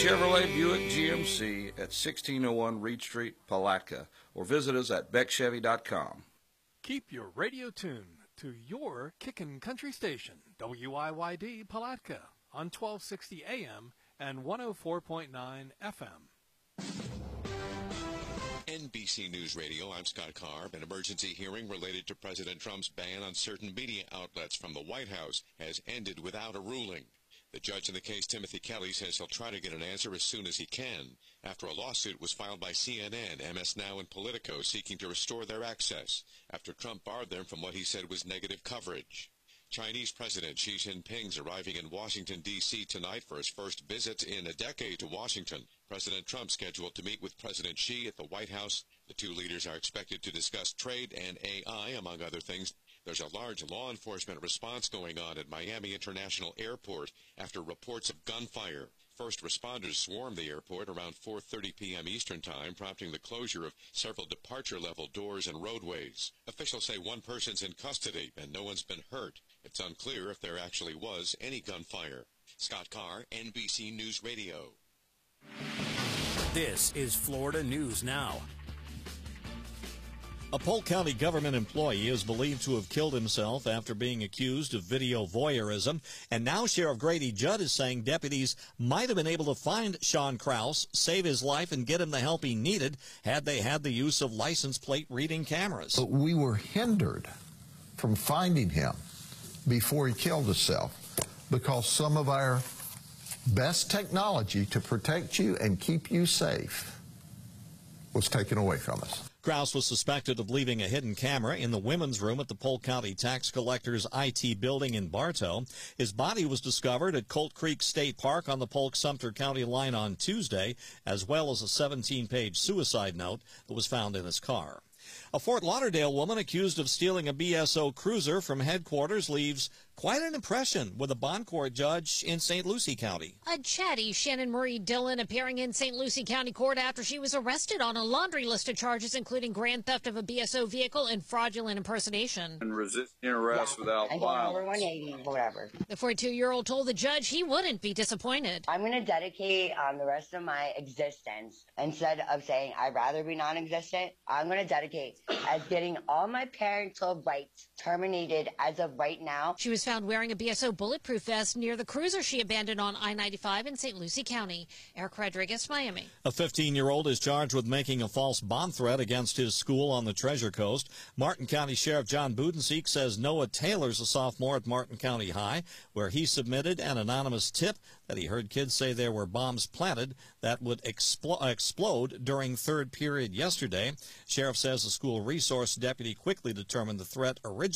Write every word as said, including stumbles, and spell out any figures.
Chevrolet Buick G M C at sixteen oh one Reed Street, Palatka, or visit us at beck chevy dot com. Keep your radio tuned to your Kickin' Country station, W I Y D Palatka, on twelve sixty A M and one oh four point nine F M. N B C News Radio, I'm Scott Carr. An emergency hearing related to President Trump's ban on certain media outlets from the White House has ended without a ruling. The judge in the case, Timothy Kelly, says he'll try to get an answer as soon as he can, after a lawsuit was filed by C N N, M S Now, and Politico seeking to restore their access after Trump barred them from what he said was negative coverage. Chinese President Xi Jinping's arriving in Washington, D C tonight for his first visit in a decade to Washington. President Trump scheduled to meet with President Xi at the White House. The two leaders are expected to discuss trade and A I, among other things. There's a large law enforcement response going on at Miami International Airport after reports of gunfire. First responders swarmed the airport around four thirty p m Eastern Time, prompting the closure of several departure-level doors and roadways. Officials say one person's in custody and no one's been hurt. It's unclear if there actually was any gunfire. Scott Carr, N B C News Radio. This is Florida News Now. A Polk County government employee is believed to have killed himself after being accused of video voyeurism, and now Sheriff Grady Judd is saying deputies might have been able to find Sean Kraus, save his life, and get him the help he needed had they had the use of license plate reading cameras. But we were hindered from finding him before he killed himself because some of our best technology to protect you and keep you safe was taken away from us. Kraus was suspected of leaving a hidden camera in the women's room at the Polk County Tax Collector's I T building in Bartow. His body was discovered at Colt Creek State Park on the Polk-Sumter County line on Tuesday, as well as a seventeen page suicide note that was found in his car. A Fort Lauderdale woman accused of stealing a B S O cruiser from headquarters leaves quite an impression with a bond court judge in Saint Lucie County. A chatty Shannon Marie Dillon appearing in Saint Lucie County Court after she was arrested on a laundry list of charges, including grand theft of a B S O vehicle and fraudulent impersonation. And resisting arrest yeah, without violence. one eighty, whatever. The forty-two-year-old told the judge he wouldn't be disappointed. I'm going to dedicate um, the rest of my existence, instead of saying I'd rather be non-existent, I'm going to dedicate as getting all my parental rights terminated as of right now. She was found wearing a B S O bulletproof vest near the cruiser she abandoned on I ninety-five in Saint Lucie County. Eric Rodriguez, Miami. A fifteen-year-old is charged with making a false bond threat against his school on the Treasure Coast. Martin County Sheriff John Budenseek says Noah Taylor's a sophomore at Martin County High, where he submitted an anonymous tip that he heard kids say there were bombs planted that would expl- explode during third period yesterday. Sheriff says the school resource deputy quickly determined the threat originated